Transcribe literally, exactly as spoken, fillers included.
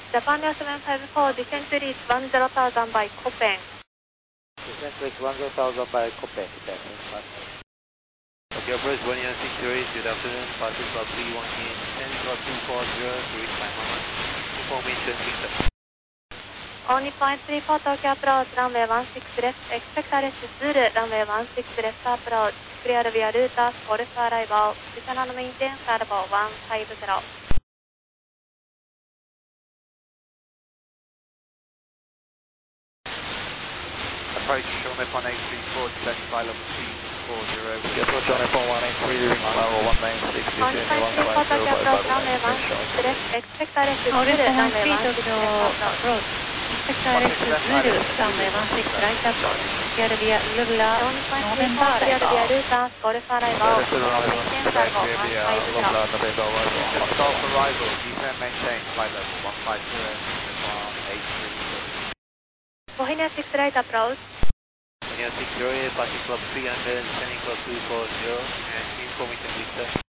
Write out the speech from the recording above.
Japan Air seven five four, descent to reach one zero thousand by Copen. Descent to reach one zero thousand by Copen. Okay, approach one zero six zero eight, good afternoon, passing club three one eight, ten club two four zero to reach my mama. Information, Victor. Only point three four Tokyo approach, runway one six left, expect arrest Zulu, runway one six left approach, clear via routers, for arrival, return on maintain, servo one five zero. Approach runway one eight three four, descent by level three four zero. Okay, approach runway one eight three, leaving level one nine six, Only point three four Tokyo approach, runway one six left, expect arrest Zulu, runway one six left approach. Expect arrest Zulu, runway one six right approach, clear via Lula, November arrival. Clear via routers, for arrival, maintain, servo one five zero. Just golf arrival, descent maintain, flight level one five zero, one eight three. Bohemia six right approach. Bohemia six zero eight, passing club three hundred, descending club two four zero, and information Victor.